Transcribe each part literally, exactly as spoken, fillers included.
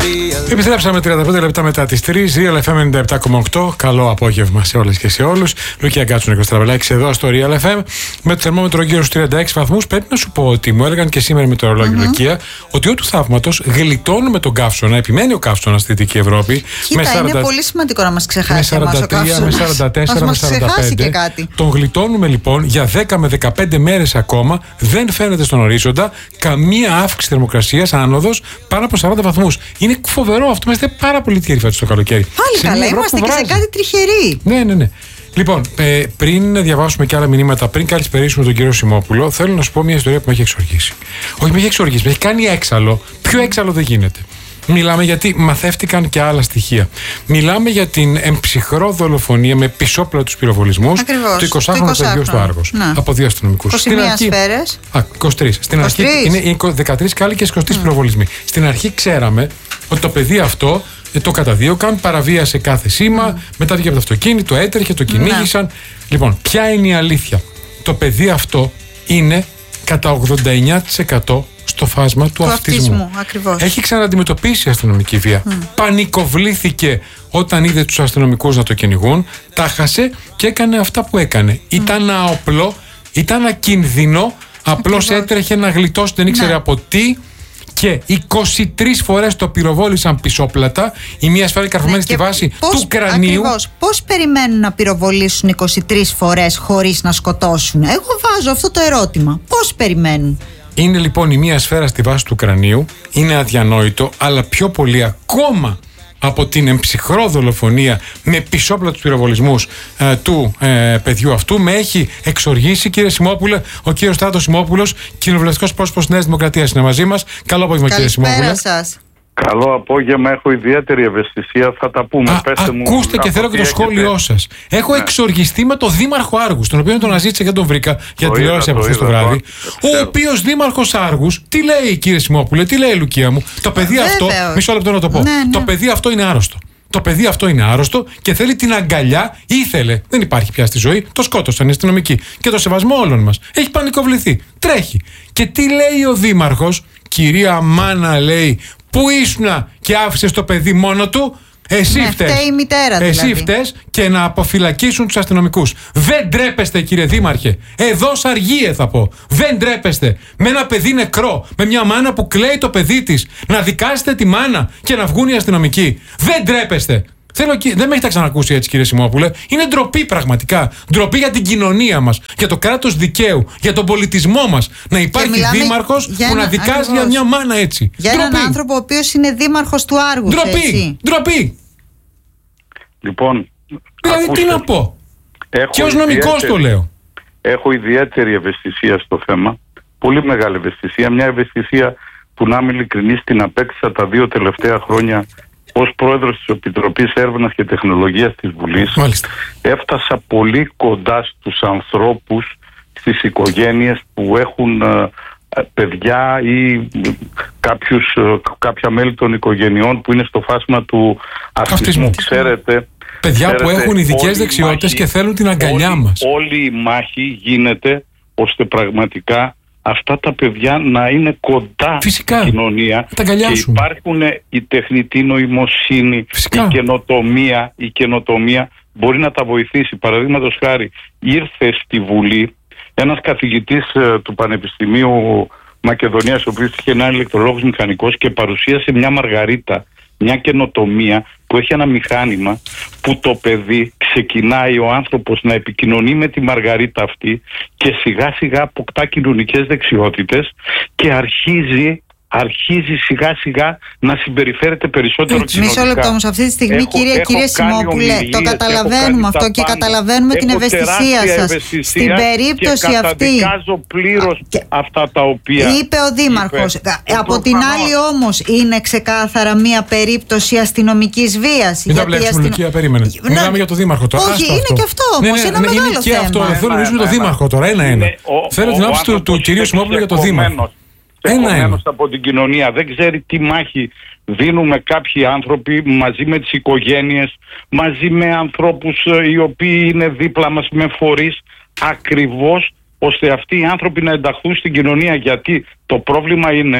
Επιστρέψαμε τριάντα πέντε λεπτά μετά τις τρεις, Real εφ εμ ενενήντα επτά κόμμα οκτώ. Καλό απόγευμα σε όλες και σε όλους. Λουκία Γκάτσου, Νίκος Τραβελάκης εδώ στο Real εφ εμ. Με το θερμόμετρο γύρω στους τριάντα έξι βαθμούς. Πρέπει να σου πω ότι μου έλεγαν και σήμερα με το ρολόγιο mm-hmm. Λουκία ότι ό, του θαύματος γλιτώνουμε τον καύσωνα. Επιμένει ο καύσωνας στη Δυτική Ευρώπη. Κοίτα, με σαράντα... είναι πολύ σημαντικό να μας ξεχάσει. Με σαράντα τρία, με σαράντα τέσσερα, με σαράντα πέντε. Τον γλιτώνουμε λοιπόν για δέκα με δεκαπέντε μέρες ακόμα. Δεν φαίνεται στον ορίζοντα καμία αύξηση θερμοκρασίας, άνοδος πάνω από σαράντα βαθμούς. Είναι φοβερό αυτό. Είμαστε πάρα πολύ τυχεροί φέτος το καλοκαίρι. Πάλι καλά, είμαστε και σε κάτι τριχερή. Ναι, ναι, ναι. Λοιπόν, ε, πριν διαβάσουμε και άλλα μηνύματα, πριν καλησπερίσουμε τον κύριο Σιμόπουλο, θέλω να σου πω μια ιστορία που με έχει εξοργήσει. Όχι, με έχει εξοργήσει, με έχει κάνει έξαλλο. Πιο έξαλλο δεν γίνεται. Μιλάμε γιατί μαθεύτηκαν και άλλα στοιχεία. Μιλάμε για την εμψυχρό δολοφονία με πισόπλατους πυροβολισμούς του εικοσάχρονου παιδιού στο Άργος. Να. Από δύο αστυνομικούς. είκοσι μία σφαίρες. Α, είκοσι τρεις. Στην είκοσι τρεις. αρχή είναι δεκατρείς κάλικες, είκοσι τρεις mm. πυροβολισμοί. Στην αρχή ξέραμε ότι το παιδί αυτό το καταδίωκαν, παραβίασε κάθε σήμα, mm. μετά βγήκε από το αυτοκίνητο, έτρεχε, το κυνήγησαν. Mm. Λοιπόν, ποια είναι η αλήθεια? Το παιδί αυτό είναι κατά ογδόντα εννιά τοις εκατό στο φάσμα του, του αυτισμού. αυτισμού Έχει ξαναντιμετωπίσει αστυνομική βία. Mm. Πανικοβλήθηκε όταν είδε τους αστυνομικούς να το κυνηγούν, τα χάσε και έκανε αυτά που έκανε. Mm. Ήταν αοπλό, ήταν ακίνδυνο, απλώς έτρεχε να γλιτώσει, δεν ήξερε ναι. από τι. Και είκοσι τρεις φορές το πυροβόλησαν πισόπλατα, η μία σφαίρα καρφωμένη ναι, στη βάση πώς, του κρανίου. Ακριβώς. Πώς περιμένουν να πυροβολήσουν είκοσι τρεις φορές χωρίς να σκοτώσουν? Εγώ βάζω αυτό το ερώτημα. Πώς περιμένουν? Είναι λοιπόν η μία σφαίρα στη βάση του κρανίου, είναι αδιανόητο, αλλά πιο πολύ ακόμα από την εμψυχρό δολοφονία με πισόπλατους πυροβολισμούς ε, του ε, παιδιού αυτού, με έχει εξοργήσει, κύριε Σιμόπουλε. Ο κύριος Στράτος Σιμόπουλος, κοινοβουλευτικός πρόσωπος Νέας Δημοκρατίας, είναι μαζί μας. Καλό απόγευμα, κύριε Σιμόπουλε. Καλησπέρα σας. Καλό απόγευμα, έχω ιδιαίτερη ευαισθησία, θα τα πούμε. Α, Πέστε μου, ακούστε και θέλω και το σχόλιο σας. Έχω ναι. εξοργιστεί με τον Δήμαρχο Άργους, τον οποίο τον αναζήτησα και τον βρήκα για τη τηλεόραση από χθες το βράδυ. Ο οποίος Δήμαρχος Άργους, τι λέει, κύριε Σιμόπουλε, τι λέει, Λουκία μου? Το παιδί Βέβαιος. αυτό, μισό λεπτό να το πω. Ναι, ναι. Το παιδί αυτό είναι άρρωστο. Το παιδί αυτό είναι άρρωστο και θέλει την αγκαλιά, ήθελε, δεν υπάρχει πια στη ζωή, το σκότωσαν οι αστυνομικοί. Και το σεβασμό όλων μας. Έχει πανικοβληθεί. Τρέχει. Και τι λέει ο Δήμαρχος? Κυρία Μάνα, λέει, πού ήσουνα και άφησες το παιδί μόνο του? Εσύ ναι, φταίς. Φταίει η μητέρα, δηλαδή. Εσύ φταίς και να αποφυλακίσουν τους αστυνομικούς. Δεν ντρέπεστε, κύριε Δήμαρχε. Εδώ σαργίε θα πω. Δεν ντρέπεστε. Με ένα παιδί νεκρό, με μια μάνα που κλαίει το παιδί της, να δικάσετε τη μάνα και να βγουν οι αστυνομικοί. Δεν ντρέπεστε. Θέλω, δεν με έχετε ξανακούσει έτσι, κύριε Σιμόπουλε. Είναι ντροπή πραγματικά. Ντροπή για την κοινωνία μας, για το κράτος δικαίου, για τον πολιτισμό μας. Να υπάρχει δήμαρχος που ένα, να δικάζει ακριβώς. για μια μάνα έτσι. Για ντροπή. Έναν άνθρωπο ο οποίος είναι δήμαρχος του Άργους. Ντροπή. Ντροπή. Λοιπόν. Δηλαδή ακούστε, τι να πω. Και ως νομικός το λέω. Έχω ιδιαίτερη ευαισθησία στο θέμα. Πολύ μεγάλη ευαισθησία. Μια ευαισθησία που, να είμαι ειλικρινής, την απέκτησα τα δύο τελευταία χρόνια ως πρόεδρος της Επιτροπής Έρευνας και Τεχνολογίας της Βουλής. Μάλιστα. Έφτασα πολύ κοντά στους ανθρώπους, στις οικογένειες που έχουν ε, παιδιά ή κάποιους, ε, κάποια μέλη των οικογενειών που είναι στο φάσμα του αυτισμού. Ξέρετε, παιδιά ξέρετε, που έχουν ειδικές δεξιότητες μάχη, και θέλουν την αγκαλιά όλη, μας. Όλη η μάχη γίνεται ώστε πραγματικά αυτά τα παιδιά να είναι κοντά Φυσικά. στην κοινωνία και υπάρχουν η τεχνητή νοημοσύνη, Φυσικά. η καινοτομία, η καινοτομία μπορεί να τα βοηθήσει. Παραδείγματος χάρη, ήρθε στη Βουλή ένας καθηγητής ε, του Πανεπιστημίου Μακεδονίας, ο οποίος είχε ένα ηλεκτρολόγος μηχανικός και παρουσίασε μια μαργαρίτα, μια καινοτομία που έχει ένα μηχάνημα που το παιδί ξεκινάει ο άνθρωπος να επικοινωνεί με τη μαργαρίτα αυτή και σιγά σιγά αποκτά κοινωνικές δεξιότητες και αρχίζει αρχίζει σιγά σιγά να συμπεριφέρεται περισσότερο κοινωνικά. Μισό λεπτό όμως, αυτή τη στιγμή, έχω, κύριε, έχω κύριε Σιμόπουλε, το καταλαβαίνουμε αυτό και καταλαβαίνουμε την ευαισθησία σας. Στην περίπτωση και αυτή. Καταδικάζω πλήρως και αυτά τα οποία είπε ο Δήμαρχος. Είπε. Από την άλλη όμως είναι ξεκάθαρα μια περίπτωση αστυνομικής βίας. Μην τα βλέψουμε, Λουκία, περίμενε. Μιλάμε για το Δήμαρχο τώρα. Όχι, είναι και αυτό όμως. Ένα μεγάλο θέμα. Θέλω να μιλήσουμε το Δήμαρχο τώρα. Ένα-ένα. Θέλω την άποψη του κυρίου Σιμόπουλου για το Δήμαρχο. Επομένως από την κοινωνία. Δεν ξέρει τι μάχη δίνουμε κάποιοι άνθρωποι μαζί με τις οικογένειες, μαζί με ανθρώπους οι οποίοι είναι δίπλα μας, με φορείς, ακριβώς ώστε αυτοί οι άνθρωποι να ενταχθούν στην κοινωνία. Γιατί το πρόβλημα είναι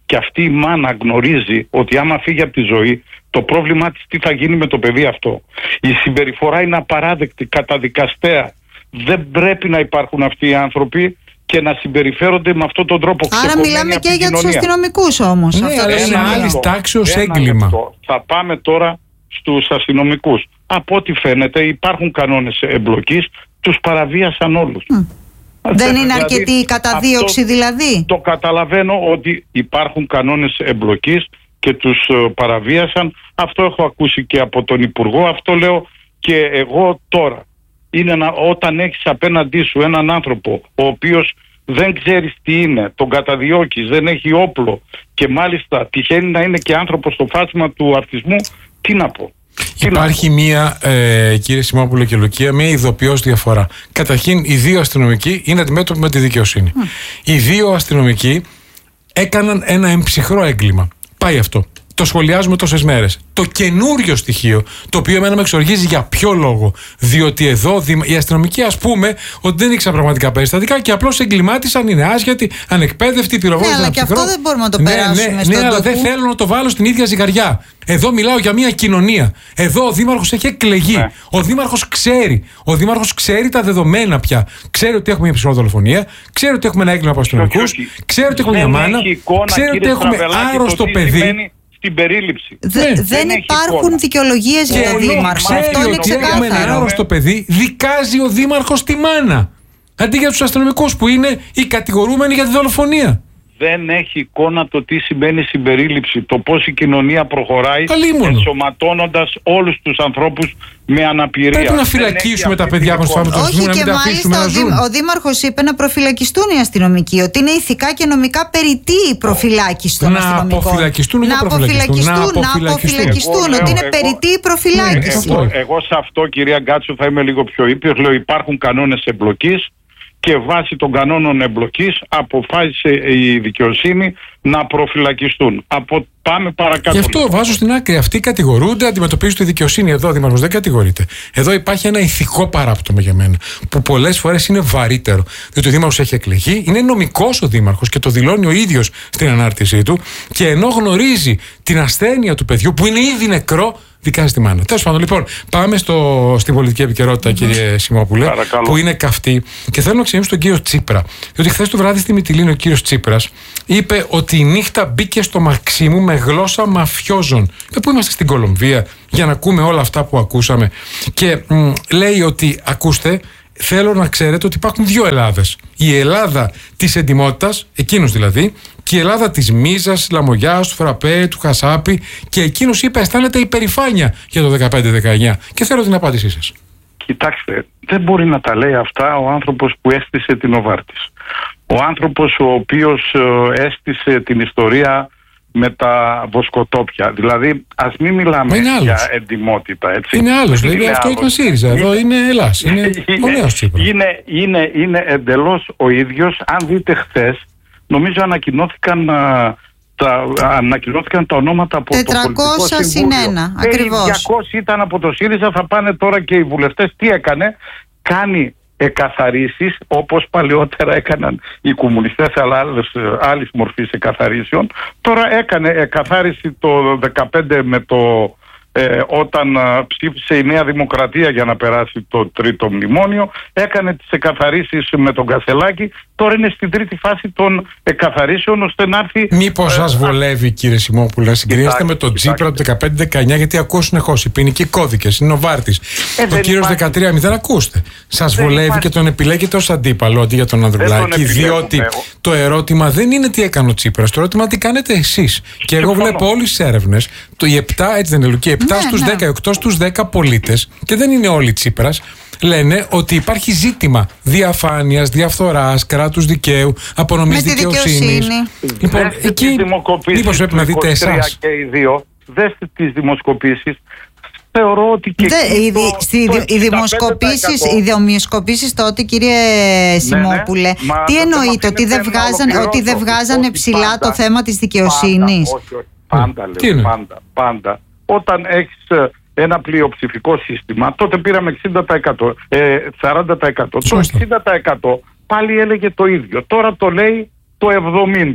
και αυτή η μάνα γνωρίζει ότι άμα φύγει από τη ζωή, το πρόβλημά της τι θα γίνει με το παιδί αυτό. Η συμπεριφορά είναι απαράδεκτη, καταδικαστέα. Δεν πρέπει να υπάρχουν αυτοί οι άνθρωποι και να συμπεριφέρονται με αυτόν τον τρόπο. Άρα μιλάμε και για τους αστυνομικούς όμως. Ναι, αλλά είναι άλλη τάξη ως έγκλημα. Θα πάμε τώρα στους αστυνομικούς. Από ό,τι φαίνεται υπάρχουν κανόνες εμπλοκής, τους παραβίασαν όλους. Mm. Δεν είναι δηλαδή, αρκετή η καταδίωξη δηλαδή. Το καταλαβαίνω ότι υπάρχουν κανόνες εμπλοκής και τους παραβίασαν. Αυτό έχω ακούσει και από τον Υπουργό, αυτό λέω και εγώ τώρα. Είναι να, όταν έχεις απέναντί σου έναν άνθρωπο ο οποίος δεν ξέρεις τι είναι, τον καταδιώκεις, δεν έχει όπλο και μάλιστα τυχαίνει να είναι και άνθρωπος στο φάσμα του αυτισμού, τι να πω. Υπάρχει μία, ε, κύριε Σιμόπουλε και Λουκία, μία ειδοποιώς διαφορά. Καταρχήν, οι δύο αστυνομικοί είναι αντιμέτωποι με τη δικαιοσύνη. Mm. Οι δύο αστυνομικοί έκαναν ένα εμψυχρό έγκλημα. Πάει αυτό. Το σχολιάζουμε τόσες μέρες. Το καινούριο στοιχείο, το οποίο εμένα με εξοργίζει για ποιο λόγο. Διότι εδώ οι αστυνομικοί, ας πούμε, ότι δεν ήξεραν πραγματικά περιστατικά και απλώς εγκλημάτισαν, είναι άσχετοι, ανεκπαίδευτοι, πυροβόλοι. Ναι, αλλά και αυτό δεν μπορούμε να το ναι, περάσουμε. Ναι, στον ναι, αλλά τόπο. δεν θέλω να το βάλω στην ίδια ζυγαριά. Εδώ μιλάω για μια κοινωνία. Εδώ ο δήμαρχος έχει εκλεγεί. Ναι. Ο δήμαρχος ξέρει. Ο δήμαρχος ξέρει τα δεδομένα πια. Ξέρει ότι έχουμε μια ψυχολογική δολοφονία, ξέρει ότι έχουμε ένα έγκλημα από αστυνομικούς, ξέρει ότι έχουμε μια μάνα, ξέρει ότι έχουμε άρρωστο παιδί. Στην περίληψη. Δε, δεν δεν υπάρχουν δικαιολογίες για τον Δήμαρχο. Αυτό είναι ξεκάθαρο. Έχουμε ένα άρρωστο παιδί, δικάζει ο Δήμαρχος τη μάνα. Αντί για τους αστυνομικούς που είναι οι κατηγορούμενοι για τη δολοφονία. Δεν έχει εικόνα το τι σημαίνει συμπερίληψη, το πώς η κοινωνία προχωράει ενσωματώνοντας όλους τους ανθρώπους με αναπηρία. Πρέπει να φυλακίσουμε τα παιδιά μας πάνω από το Όχι, και μάλιστα ο, Δήμ, ο Δήμαρχος είπε να προφυλακιστούν οι αστυνομικοί, ότι είναι ηθικά και νομικά περιττή η προφυλάκηση των να αστυνομικών. Αποφυλακιστούν, να αποφυλακιστούν, να αποφυλακιστούν, ότι είναι περιττή η προφυλάκηση. Εγώ, εγώ σε αυτό, κυρία Γκάτσο, θα είμαι λίγο πιο ήπιος. Λέω υπάρχουν κανόνες εμπλοκής και βάσει των κανόνων εμπλοκής αποφάσισε η δικαιοσύνη να προφυλακιστούν. Από πάμε παρακάτω. Γι' αυτό βάζω στην άκρη. Αυτοί κατηγορούνται, αντιμετωπίζουν τη δικαιοσύνη. Εδώ ο Δήμαρχος δεν κατηγορείται. Εδώ υπάρχει ένα ηθικό παράπτωμα για μένα, που πολλές φορές είναι βαρύτερο. Διότι ο Δήμαρχος έχει εκλεγεί, είναι νομικός ο Δήμαρχος και το δηλώνει ο ίδιος στην ανάρτησή του. Και ενώ γνωρίζει την ασθένεια του παιδιού, που είναι ήδη νεκρό, δικάζει τη μάνα. Τέλος πάντων, λοιπόν, πάμε στο, στην πολιτική επικαιρότητα, κύριε Σιμόπουλε, Παρακαλώ. που είναι καυτή. Και θέλω να ξεκινήσω τον κύριο Τσίπρα. Διότι χθες το βράδυ στη Μυτιλήνη ο κύριος Τσίπρας είπε ότι η νύχτα μπήκε στο Μαξίμου με γλώσσα μαφιόζων. Και πού είμαστε στην Κολομβία για να ακούμε όλα αυτά που ακούσαμε. Και μ, λέει ότι, ακούστε, θέλω να ξέρετε ότι υπάρχουν δύο Ελλάδες. Η Ελλάδα της εντιμότητας, εκείνος δηλαδή, και η Ελλάδα της μίζας, λαμογιάς, του φραπέ, του χασάπι, και εκείνος είπε αισθάνεται υπερηφάνεια για το δεκαπέντε δεκαεννιά. Και θέλω την απάντησή σας. Κοιτάξτε, δεν μπορεί να τα λέει αυτά ο άνθρωπος που έστησε την Οβάρτης. Ο άνθρωπος ο οποίος ε, έστησε την ιστορία με τα βοσκοτόπια. Δηλαδή, ας μην μιλάμε για εντιμότητα. Έτσι. Είναι άλλος. Δηλαδή, αυτό άλλος. Ήταν ΣΥΡΙΖΑ. Εδώ είναι Ελλάς. Είναι, είναι ο νέος Τσίπρας. Είναι, είναι, είναι εντελώς ο ίδιος. Αν δείτε χθες, νομίζω ανακοινώθηκαν, α, τα, ανακοινώθηκαν τα ονόματα από τετρακόσια συν ένα, ακριβώς. διακόσια ήταν από το ΣΥΡΙΖΑ, θα πάνε τώρα και οι βουλευτές. Τι έκανε? Κάνει εκαθαρίσεις, όπως παλαιότερα έκαναν οι κομμουνιστές, αλλά άλλες, άλλης μορφής εκαθαρίσεων. Τώρα έκανε εκαθάριση το δεκαπέντε με το ε, όταν α, ψήφισε η Νέα Δημοκρατία για να περάσει το τρίτο μνημόνιο. Έκανε τις εκαθαρίσεις με τον Κασελάκη. Τώρα είναι στην τρίτη φάση των εκαθαρίσεων, ώστε να έρθει. Μήπως σας ε, βολεύει, κύριε Σιμόπουλε, να συγκρίνεστε με τον Τσίπρα του δεκαπέντε δεκαεννιά, γιατί ακούω συνεχώς οι ποινικοί κώδικες, είναι ο Βάρτης. Ε, το κύριο δεκατρία μηδέν, ακούστε. Σας βολεύει υπάρχει. Και τον επιλέγετε ως αντίπαλο αντί για τον Ανδρουλάκη, διότι εγώ. Το ερώτημα δεν είναι τι έκανε ο Τσίπρας, το ερώτημα τι κάνετε εσείς. Και εγώ βλέπω όλες τις έρευνες, οι επτά, έτσι δεν είναι, Λουκία, επτά ναι, στους ναι. δέκα, οκτώ στους δέκα πολίτες, και δεν είναι όλοι Τσίπρας, λένε ότι υπάρχει ζήτημα διαφάνειας, διαφθοράς, κράτους δικαίου, απονομής δικαιοσύνης. Λοιπόν, δέστε εκεί μήπως πρέπει να δείτε εσάς. Και οι δύο, δέστε τις δημοσκοπήσεις. Θεωρώ ότι και Δε, οι, το, στη, το οι, δημοσκοπήσεις, οι δημοσκοπήσεις τότε, κύριε Σιμόπουλε, ναι, ναι. τι εννοείται, ότι δεν βγάζανε, ότι δεν βγάζανε ψηλά πάντα, το θέμα της δικαιοσύνης? Πάντα, όχι, όχι, πάντα, λέω, πάντα, πάντα. Όταν έχεις ένα πλειοψηφικό σύστημα, τότε πήραμε εξήντα τοις εκατό, ε, σαράντα τοις εκατό. Το εξήντα τοις εκατό πάλι έλεγε το ίδιο. Τώρα το λέει το εβδομήντα τοις εκατό.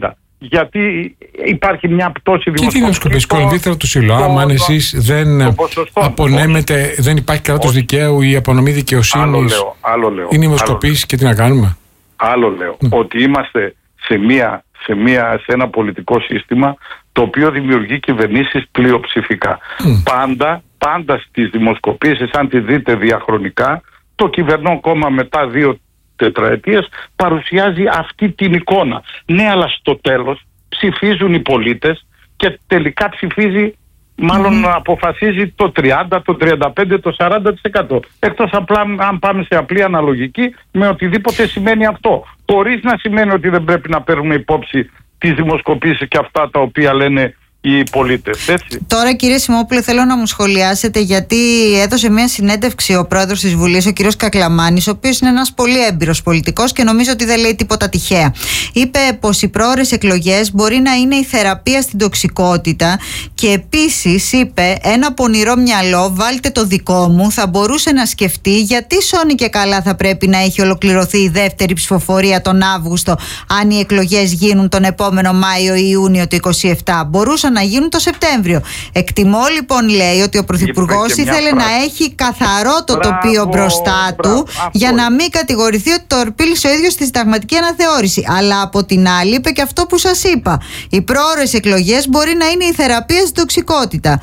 γιατί υπάρχει μια πτώση δημοσκοπήσεων. Και τι δημοσκοπήσεις, κολυμβήθρα του Σιλοάμ, αν εσείς δεν απονέμετε, δεν υπάρχει κράτος δικαίου ή απονομή δικαιοσύνης. Άλλο λέω, άλλο λέω. Είναι δημοσκοπήσεις και τι να κάνουμε. Άλλο λέω, mm. ότι είμαστε σε, μια, σε, μια, σε ένα πολιτικό σύστημα το οποίο δημιουργεί κυβερνήσεις πλειοψηφικά. Mm. Πάντα, πάντα στις δημοσκοπήσεις, αν τη δείτε διαχρονικά, το κυβερνών κόμμα μετά δύο τετραετίες παρουσιάζει αυτή την εικόνα. Ναι, αλλά στο τέλος ψηφίζουν οι πολίτες και τελικά ψηφίζει, μάλλον mm. αποφασίζει το τριάντα, το τριάντα πέντε, το σαράντα τοις εκατό. Εκτός απλά αν πάμε σε απλή αναλογική με οτιδήποτε σημαίνει αυτό. Χωρίς να σημαίνει ότι δεν πρέπει να παίρνουμε υπόψη τις δημοσκοπήσεις και αυτά τα οποία λένε οι πολίτες, έτσι. Τώρα, κύριε Σιμόπουλε, θέλω να μου σχολιάσετε, γιατί έδωσε μια συνέντευξη ο πρόεδρος της Βουλής, ο κύριος Κακλαμάνης, ο οποίος είναι ένας πολύ έμπειρος πολιτικός και νομίζω ότι δεν λέει τίποτα τυχαία. Είπε πως οι πρόωρες εκλογές μπορεί να είναι η θεραπεία στην τοξικότητα και επίσης είπε, ένα πονηρό μυαλό, βάλτε το δικό μου, θα μπορούσε να σκεφτεί γιατί σώνει και καλά θα πρέπει να έχει ολοκληρωθεί η δεύτερη ψηφοφορία τον Αύγουστο, αν οι εκλογές γίνουν τον επόμενο Μάιο ή Ιούνιο του είκοσι επτά. Μπορούσαν να γίνουν το Σεπτέμβριο. Εκτιμώ λοιπόν, λέει, ότι ο Πρωθυπουργός ήθελε να έχει καθαρό το μπράβο, τοπίο μπροστά μπράβο, του μπράβο, για να μην κατηγορηθεί ότι το ορπίλησε ο ίδιος στη συνταγματική αναθεώρηση. Αλλά από την άλλη είπε και αυτό που σας είπα. Οι πρόωρες εκλογές μπορεί να είναι η θεραπεία στην τοξικότητα.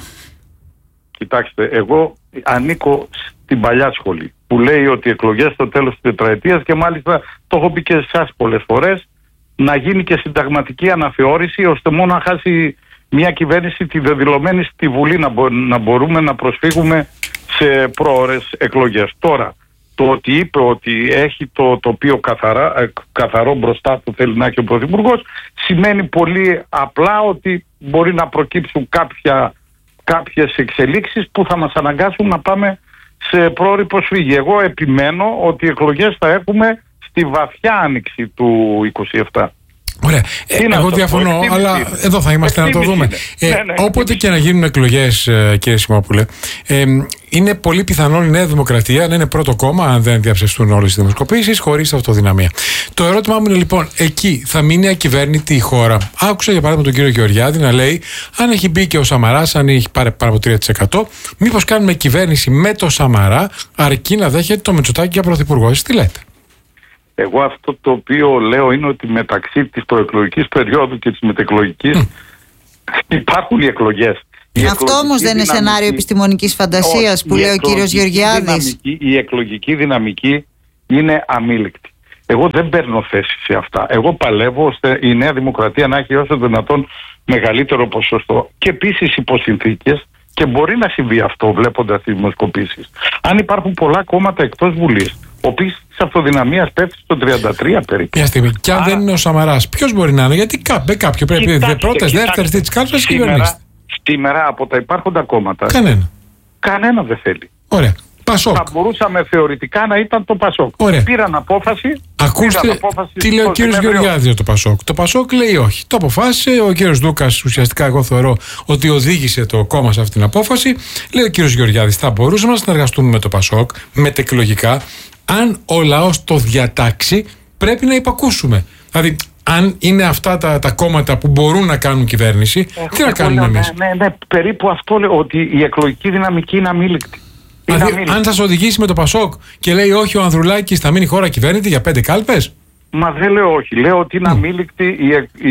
Κοιτάξτε, εγώ ανήκω στην παλιά σχολή που λέει ότι οι εκλογές στο τέλος της τετραετίας, και μάλιστα το έχω πει και σε εσάς πολλές φορές, να γίνει και συνταγματική αναθεώρηση ώστε μόνο να χάσει μια κυβέρνηση τη δεδηλωμένη στη Βουλή να, μπο, να μπορούμε να προσφύγουμε σε πρόωρες εκλογές. Τώρα, το ότι είπε ότι έχει το τοπίο καθαρά, καθαρό μπροστά του, θέλει να έχει ο Πρωθυπουργός, σημαίνει πολύ απλά ότι μπορεί να προκύψουν κάποια, κάποιες εξελίξεις που θα μας αναγκάσουν να πάμε σε πρόωρη προσφύγη. Εγώ επιμένω ότι οι εκλογές θα έχουμε στη βαθιά άνοιξη του είκοσι επτά. Ωραία. Ε, εγώ διαφωνώ, εκτίμηση, αλλά εδώ θα είμαστε να το δούμε. Ε, ναι, ναι, όποτε και να γίνουν εκλογές, ε, κύριε Σιμόπουλε, ε, είναι πολύ πιθανόν η Νέα Δημοκρατία να είναι πρώτο κόμμα, αν δεν διαψευστούν όλες οι δημοσκοπήσεις, χωρίς αυτοδυναμία. Το ερώτημά μου είναι λοιπόν, εκεί θα μείνει ακυβέρνητη η χώρα? Άκουσα για παράδειγμα τον κύριο Γεωργιάδη να λέει, αν έχει μπει και ο Σαμαράς, αν έχει πάρει πάνω από τρία τοις εκατό, μήπως κάνουμε κυβέρνηση με το Σαμαρά, αρκεί να δέχεται το Μητσοτάκη για πρωθυπουργό? Εσείς τι λέτε? Εγώ αυτό το οποίο λέω είναι ότι μεταξύ της προεκλογικής περίοδου και της μετεκλογικής mm. υπάρχουν οι εκλογές. Η αυτό όμως δεν είναι δυναμική, σενάριο επιστημονικής φαντασίας, που λέει ο κύριος Γεωργιάδης. Η εκλογική δυναμική είναι αμήλικτη. Εγώ δεν παίρνω θέση σε αυτά. Εγώ παλεύω ώστε η Νέα Δημοκρατία να έχει όσο δυνατόν μεγαλύτερο ποσοστό. Και επίσης υπό συνθήκες, και μπορεί να συμβεί αυτό βλέποντας τις δημοσκοπήσεις, αν υπάρχουν πολλά κόμματα εκτός Βουλής, ο οποίος της αυτοδυναμίας πέφτει στο τριάντα τρία περίπου. Μια στιγμή. Και αν Άρα... δεν είναι ο Σαμαράς, ποιος μπορεί να είναι? Γιατί κάπου κάποιο πρέπει να είναι πρώτες, δεύτερες, τρίτες κάλπες και κυβερνήσετε. Σήμερα από τα υπάρχοντα κόμματα. Κανένα. Κανένα δεν θέλει. Ωραία. Πασόκ. Θα μπορούσαμε θεωρητικά να ήταν το Πασόκ. Ωραία. Πήραν απόφαση. Ακούστε πήραν απόφαση τι λέει ο κύριος Γεωργιάδης για το Πασόκ. Το Πασόκ λέει όχι. Το αποφάσισε. Ο κύριος Δούκας, ουσιαστικά εγώ θεωρώ ότι οδήγησε το κόμμα σε αυτή την απόφαση. Λέει ο κύριος Γεωργιάδης, θα μπορούσαμε να συνεργαστούμε με το Πασόκ μετεκλογικά. Αν ο λαός το διατάξει, πρέπει να υπακούσουμε. Δηλαδή, αν είναι αυτά τα, τα κόμματα που μπορούν να κάνουν κυβέρνηση, Έχω τι να κάνουμε εμείς? Ναι, ναι, ναι, περίπου αυτό λέω, ότι η εκλογική δυναμική είναι αμήλικτη. Δηλαδή, αν σας οδηγήσει με το Πασόκ και λέει όχι, ο Ανδρουλάκης θα μείνει χώρα κυβέρνητη για πέντε κάλπες. Μα δεν λέω όχι. Λέω ότι είναι mm. αμήλικτη η,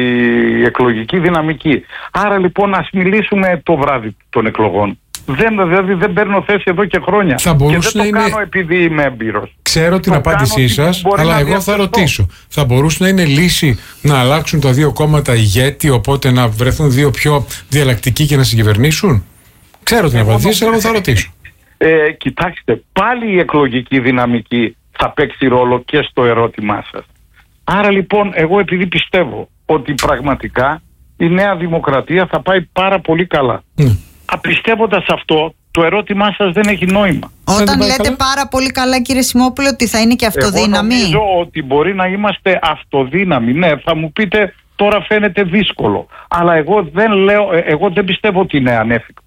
η εκλογική δυναμική. Άρα λοιπόν ας μιλήσουμε το βράδυ των εκλογών. Δεν, δηλαδή δεν παίρνω θέση εδώ και χρόνια. Θα και δεν το είναι... κάνω επειδή είμαι έμπειρος. Ξέρω την το απάντησή σας, αλλά εγώ θα ρωτήσω. Θα μπορούσε να είναι λύση να αλλάξουν τα δύο κόμματα ηγέτη, οπότε να βρεθούν δύο πιο διαλλακτικοί και να συγκυβερνήσουν? Ξέρω την απάντηση, αλλά εγώ θα ρωτήσω. Ε, κοιτάξτε, πάλι η εκλογική δυναμική θα παίξει ρόλο και στο ερώτημά σας. Άρα λοιπόν, εγώ επειδή πιστεύω ότι πραγματικά η Νέα Δημοκρατία θα πάει πάρα πολύ καλά. Mm. Απιστεύοντας αυτό, το ερώτημά σας δεν έχει νόημα. Όταν λέτε καλά? πάρα πολύ καλά, κύριε Σιμόπουλε, ότι θα είναι και αυτοδύναμη. Εγώ νομίζω ότι μπορεί να είμαστε αυτοδύναμοι. Ναι, θα μου πείτε τώρα φαίνεται δύσκολο. Αλλά εγώ δεν, λέω, εγώ δεν πιστεύω ότι είναι ανέφικτο.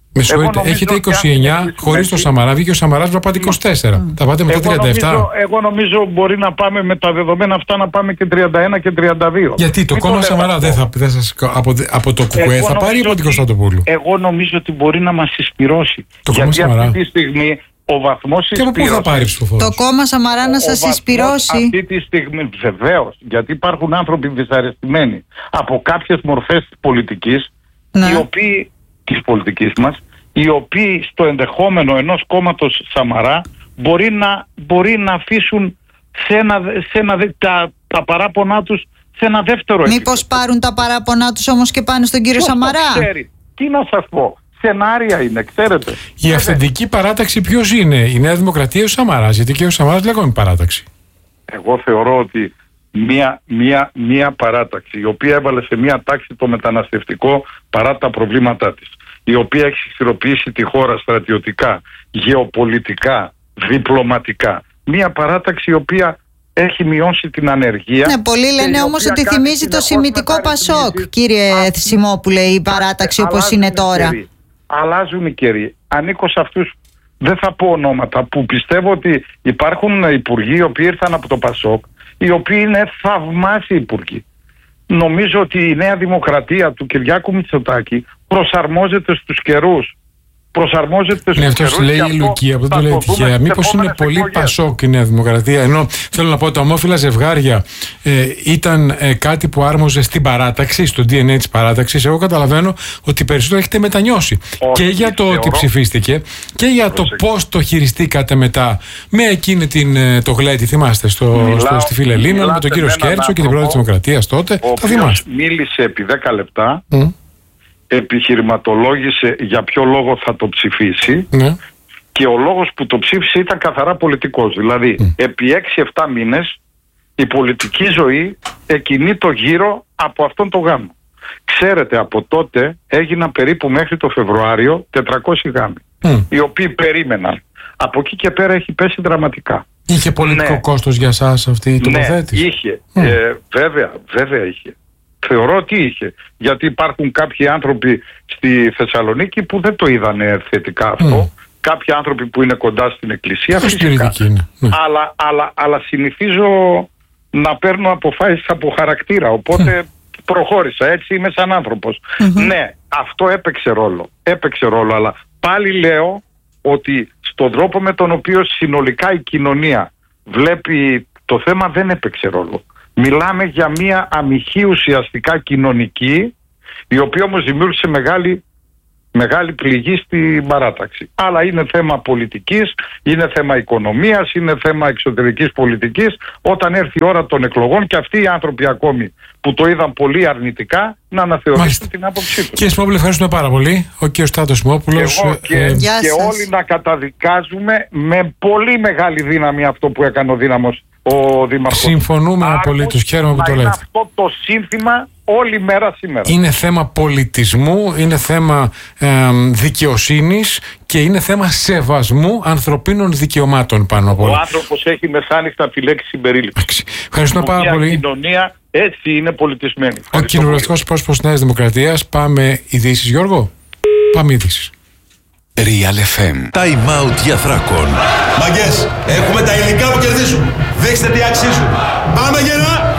Με συγχωρείτε, έχετε είκοσι εννιά χωρίς το Σαμαρά, βγήκε ο Σαμαράς να πάτε είκοσι τέσσερα. Mm. Θα πάτε μετά τριάντα επτά. Νομίζω, εγώ νομίζω μπορεί να πάμε με τα δεδομένα αυτά να πάμε και τριάντα ένα και τριάντα δύο. Γιατί το Μην κόμμα το Σαμαρά δεν θα, δεν σας, από, από το ΚΚΕ θα πάρει από την Κωνσταντοπούλου? Εγώ νομίζω ότι μπορεί να μας συσπυρώσει. Το γιατί Σαμαρά. αυτή τη στιγμή ο βαθμός συσπυρώσης. Και από πού θα πάρει ψηφοφόρους? Το κόμμα Σαμαρά να σας συσπυρώσει. Αυτή τη στιγμή βεβαίως, γιατί υπάρχουν άνθρωποι δυσαρεστημένοι από κάποιες μορφές της πολιτικής, ναι. οι οποίοι, της πολιτικής μας, οι οποίοι στο ενδεχόμενο ενός κόμματος Σαμαρά μπορεί να, μπορεί να αφήσουν σε ένα, σε ένα, τα, τα παράπονά τους σε ένα δεύτερο επίπεδο. Μήπως πάρουν τα παράπονά τους όμως και πάνε στον κύριο Πώς Σαμαρά? το ξέρει? Τι να σας πω, σενάρια είναι, ξέρετε. Η αυθεντική παράταξη ποιος είναι, η Νέα Δημοκρατία ή ο Σαμαράς? Γιατί και ο Σαμαράς λέγαμε παράταξη. Εγώ θεωρώ ότι Μία, μία, μία παράταξη η οποία έβαλε σε μία τάξη το μεταναστευτικό παρά τα προβλήματά της, η οποία έχει συσφυροποιήσει τη χώρα στρατιωτικά, γεωπολιτικά, διπλωματικά. Μία παράταξη η οποία έχει μειώσει την ανεργία. Ναι, πολλοί λένε όμως ότι θυμίζει το σημιτικό Πασόκ, κύριε Θυσιμόπουλε, η παράταξη όπως είναι τώρα. Καιροί. Αλλάζουν οι καιροί. Ανήκω σε αυτούς, δεν θα πω ονόματα, που πιστεύω ότι υπάρχουν υπουργοί οι οποίοι ήρθαν από το Πασόκ, οι οποίοι είναι θαυμάσιοι υπουργοί. Νομίζω ότι η Νέα Δημοκρατία του Κυριάκου Μητσοτάκη προσαρμόζεται στους καιρούς. Προσαρμόζεται στους ναι, αυτός καιρούς. λέει η Λουκία, δεν το λέει τυχαία. Μήπως είναι πολύ Πασόκ η Νέα Δημοκρατία? Ενώ θέλω να πω, τα ομόφυλα ζευγάρια ε, ήταν ε, κάτι που άρμοζε στην παράταξη, στο ντι εν έι της παράταξης. Εγώ καταλαβαίνω ότι περισσότερο έχετε μετανιώσει. Όχι, και για το θεωρώ... ότι ψηφίστηκε και για Προσέξτε. το πώς το χειριστήκατε μετά με εκείνη την, το γλέτη, θυμάστε, στο, Μιλάω, στο, στη Φιλελλήνων, με τον κύριο Σκέρτσο και την πρόεδρο της Δημοκρατίας τότε. Ο οποίος μίλησε επί δέκα λεπτά. Mm. Επιχειρηματολόγησε για ποιο λόγο θα το ψηφίσει, ναι. Και ο λόγος που το ψήφισε ήταν καθαρά πολιτικός. Δηλαδή mm. επί έξι εφτά μήνες η πολιτική ζωή εκκινεί το γύρο από αυτόν τον γάμο. Ξέρετε, από τότε έγιναν περίπου μέχρι το Φεβρουάριο τετρακόσιοι γάμοι, mm. οι οποίοι περίμεναν. Από εκεί και πέρα έχει πέσει δραματικά. Είχε πολιτικό ναι. κόστος για σας αυτή η τοποθέτηση? Ναι, είχε. Mm. Ε, βέβαια, βέβαια είχε. Θεωρώ ότι είχε. Γιατί υπάρχουν κάποιοι άνθρωποι στη Θεσσαλονίκη που δεν το είδανε θετικά αυτό. Mm. Κάποιοι άνθρωποι που είναι κοντά στην εκκλησία. Φυσικά. Είναι. Ναι. Αλλά, αλλά, αλλά συνηθίζω να παίρνω αποφάσεις από χαρακτήρα. Οπότε mm. προχώρησα. Έτσι είμαι σαν άνθρωπος. Mm-hmm. Ναι, αυτό έπαιξε ρόλο. Έπαιξε ρόλο. Αλλά πάλι λέω ότι στον τρόπο με τον οποίο συνολικά η κοινωνία βλέπει το θέμα δεν έπαιξε ρόλο. Μιλάμε για μια αμοιχή ουσιαστικά κοινωνική, η οποία όμως δημιούργησε μεγάλη, μεγάλη πληγή στην παράταξη. Αλλά είναι θέμα πολιτικής, είναι θέμα οικονομίας, είναι θέμα εξωτερικής πολιτικής. Όταν έρθει η ώρα των εκλογών και αυτοί οι άνθρωποι ακόμη που το είδαν πολύ αρνητικά να αναθεωρήσουν Μάλιστα. την άποψή τους. Κύριε Σιμόπουλε, ευχαριστούμε πάρα πολύ. Ο κ. Στάτος Σιμόπουλος. Και, και, ε, και όλοι να καταδικάζουμε με πολύ μεγάλη δύναμη αυτό που έκανε ο δύναμος ο Δήμαρχος. Συμφωνούμε απολύτως. Χαίρομαι που το λέτε. Είναι αυτό το σύνθημα όλη μέρα σήμερα. Είναι θέμα πολιτισμού, είναι θέμα ε, δικαιοσύνης και είναι θέμα σεβασμού ανθρωπίνων δικαιωμάτων πάνω από όλα. Ο άνθρωπος έχει μεσάνυχτα φυλέξει συμπερίληψη. Ευχαριστώ πάρα μια πολύ. Η κοινωνία έτσι είναι πολιτισμένη. Ο κοινοβουλευτικός πρόσωπος της Νέας Δημοκρατίας. Πάμε ειδήσεις, Γιώργο. Πάμε ειδήσεις. Real εφ εμ. Time out για Θράκων. Μαγκές, έχουμε τα υλικά που κερδίζουν. Δείξτε τι αξίζουν. Πάμε γερά!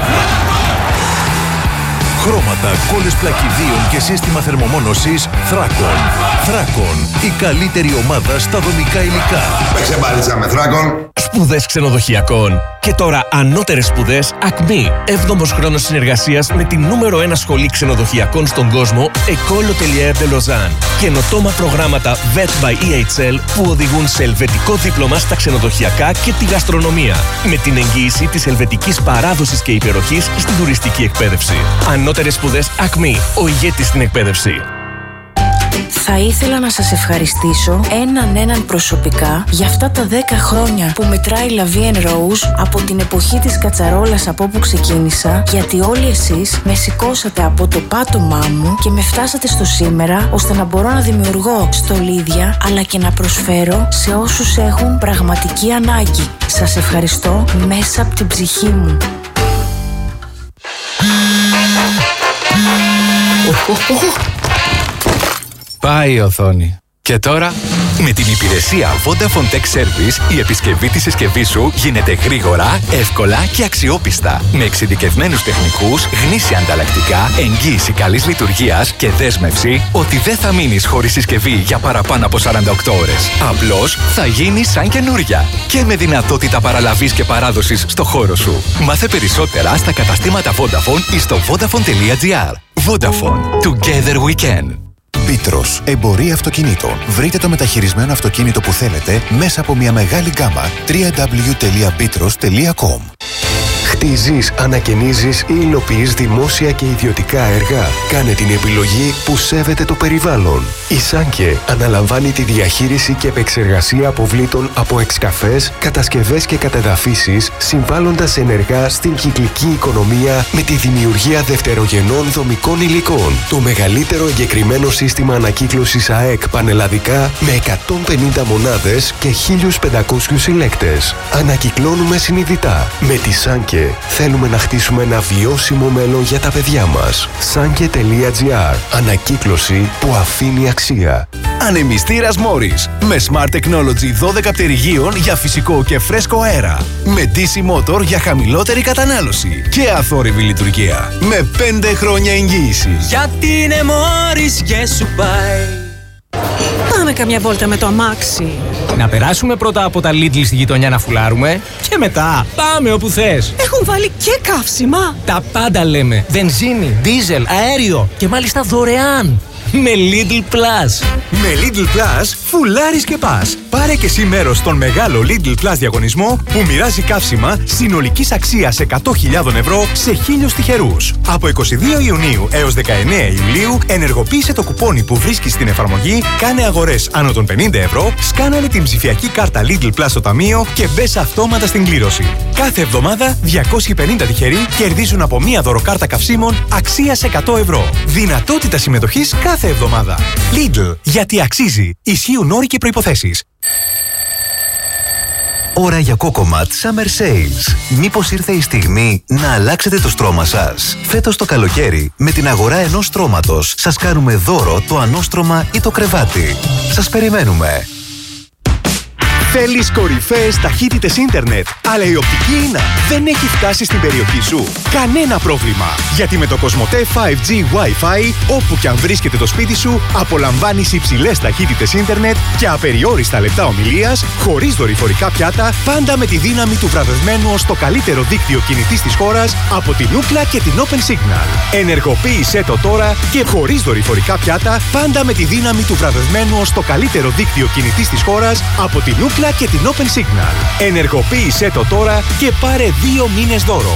Χρώματα, κόλλες πλακιδίων και σύστημα θερμομόνωσης Θράκων. Θράκων, η καλύτερη ομάδα στα δομικά υλικά. Παίξε μπάλιτσα με Θράκων. Σπουδές ξενοδοχειακών. Και τώρα ανώτερες σπουδές Ακμή. Έβδομος χρόνος συνεργασίας με την νούμερο ένα σχολή ξενοδοχειακών στον κόσμο, École Hôtelière de Lausanne. Καινοτόμα προγράμματα βι ι τι by ι έιτς ελ που οδηγούν σε ελβετικό δίπλωμα στα ξενοδοχειακά και τη γαστρονομία. Με την εγγύηση της ελβετικής παράδοσης και υπεροχής στην τουριστική εκπαίδευση. Ανώτερες σπουδές Ακμή. Ο ηγέτης στην εκπαίδευση. Θα ήθελα να σας ευχαριστήσω έναν έναν προσωπικά για αυτά τα δέκα χρόνια που μετράει La Vie en Rose από την εποχή της κατσαρόλας από όπου ξεκίνησα, γιατί όλοι εσείς με σηκώσατε από το πάτωμά μου και με φτάσατε στο σήμερα, ώστε να μπορώ να δημιουργώ στολίδια αλλά και να προσφέρω σε όσους έχουν πραγματική ανάγκη. Σας ευχαριστώ μέσα από την ψυχή μου. Πάει η οθόνη. Και τώρα, με την υπηρεσία Vodafone Tech Service, η επισκευή της συσκευής σου γίνεται γρήγορα, εύκολα και αξιόπιστα. Με εξειδικευμένους τεχνικούς, γνήσια ανταλλακτικά, εγγύηση καλής λειτουργίας και δέσμευση ότι δεν θα μείνεις χωρίς συσκευή για παραπάνω από σαράντα οκτώ ώρες. Απλώς θα γίνει σαν καινούρια. Και με δυνατότητα παραλαβής και παράδοσης στο χώρο σου. Μάθε περισσότερα στα καταστήματα Vodafone ή στο vodafone τελεία gr. Vodafone. Together we can. Μπίτρος, εμπορία αυτοκινήτων. Βρείτε το μεταχειρισμένο αυτοκίνητο που θέλετε μέσα από μια μεγάλη γκάμα. double-u double-u double-u τελεία μπίτρος τελεία κομ. Χτίζεις, ανακαινίζεις ή υλοποιείς δημόσια και ιδιωτικά έργα. Κάνε την επιλογή που σέβεται το περιβάλλον. Η Σάνκε αναλαμβάνει τη διαχείριση και επεξεργασία αποβλήτων από εξκαφές, κατασκευές και κατεδαφίσεις, συμβάλλοντας ενεργά στην κυκλική οικονομία με τη δημιουργία δευτερογενών δομικών υλικών. Το μεγαλύτερο εγκεκριμένο σύστημα ανακύκλωσης ΑΕΚ πανελλαδικά με εκατόν πενήντα μονάδες και χίλιους πεντακόσιους συλλέκτες. Ανακυκλώνουμε συνειδητά. Με τη Σάνκε θέλουμε να χτίσουμε ένα βιώσιμο μέλλον για τα παιδιά μας. Σάνκε τελεία gr. Ανακύκλωση που αφήνει αξία. Ανεμιστήρας Morris. Με Smart Technology δώδεκα πτερυγίων για φυσικό και φρέσκο αέρα. Με ντι σι Motor για χαμηλότερη κατανάλωση. Και αθόρυβη λειτουργία. Με πέντε χρόνια εγγύηση. Γιατί είναι Morris και σου πάει. Πάμε καμιά βόλτα με το αμάξι. Να περάσουμε πρώτα από τα Lidl στη γειτονιά να φουλάρουμε και μετά πάμε όπου θες. Έχουν βάλει και καύσιμα. Τα πάντα λέμε. Βενζίνη, δίζελ, αέριο και μάλιστα δωρεάν. Με Lidl Plus. Με Lidl Plus φουλάρεις και πας. Πάρε και εσύ μέρος στον μεγάλο Lidl Plus διαγωνισμό που μοιράζει καύσιμα συνολικής αξίας εκατό χιλιάδες ευρώ σε χίλιους τυχερούς. Από είκοσι δύο Ιουνίου έως δεκαεννέα Ιουλίου ενεργοποίησε το κουπόνι που βρίσκεις στην εφαρμογή, κάνε αγορές άνω των πενήντα ευρώ, σκάναλε την ψηφιακή κάρτα Lidl Plus στο ταμείο και μπες αυτόματα στην κλήρωση. Κάθε εβδομάδα διακόσιοι πενήντα τυχεροί κερδίζουν από μία δωροκάρτα καυσίμων αξίας εκατό ευρώ. Δυνατότητα συμμετοχής κάθε εβδομάδα. Lidl, γιατί αξίζει. Ισχύουν όροι και προϋποθέσεις. Ώρα για Cocomat Summer Sales. Μήπως ήρθε η στιγμή να αλλάξετε το στρώμα σας? Φέτος το καλοκαίρι, με την αγορά ενός στρώματος, σας κάνουμε δώρο το ανώστρωμα ή το κρεβάτι. Σας περιμένουμε. Θέλεις κορυφαίες ταχύτητες ίντερνετ, αλλά η οπτική ίνα δεν έχει φτάσει στην περιοχή σου? Κανένα πρόβλημα, γιατί με το Κοσμοτέ φάιβ τζι Wi-Fi, όπου και αν βρίσκεται το σπίτι σου, απολαμβάνεις υψηλές ταχύτητες ίντερνετ και απεριόριστα λεπτά ομιλίας, χωρίς δορυφορικά πιάτα, πάντα με τη δύναμη του βραβευμένου ως το καλύτερο δίκτυο κινητής της χώρας από την Ookla και την Open Signal. Ενεργοποίησέ το τώρα και χωρίς δορυφορικά πιάτα, πάντα με τη δύναμη του βραβευμένου ως το καλύτερο δίκτυο κινητής της χώρας από την Ookla και την Open Signal. Ενεργοποίησέ το τώρα και πάρε δύο μήνες δώρο.